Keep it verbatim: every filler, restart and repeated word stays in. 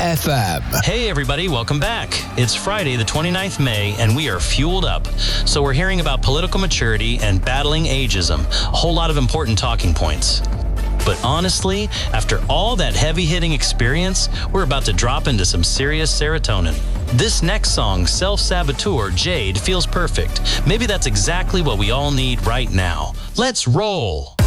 F M. Hey everybody, welcome back. It's Friday the twenty-ninth of May and we are fueled up. So we're hearing about political maturity and battling ageism. A whole lot of important talking points. But honestly, after all that heavy-hitting experience, we're about to drop into some serious serotonin. This next song, Self-Saboteur, Jade, feels perfect. Maybe that's exactly what we all need right now. Let's roll.